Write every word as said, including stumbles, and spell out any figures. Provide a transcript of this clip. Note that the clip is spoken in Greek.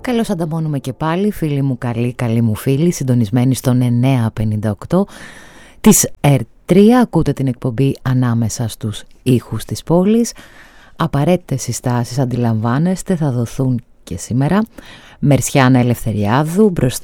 Καλώς ανταμώνουμε και πάλι, φίλοι μου καλοί, καλοί μου φίλοι, συντονισμένοι στον εννιακόσια πενήντα οκτώ της ερ τρία. Ακούτε την εκπομπή Ανάμεσα στους ήχους της πόλης. Απαραίτητες συστάσεις, αντιλαμβάνεστε, θα δοθούν και σήμερα. Μερσιάνα Ελευθεριάδου μπροστά